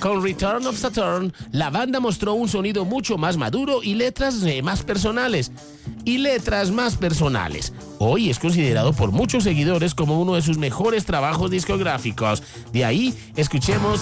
Con Return of Saturn, la banda mostró un sonido mucho más maduro y letras más personales. Hoy es considerado por muchos seguidores como uno de sus mejores trabajos discográficos. De ahí, escuchemos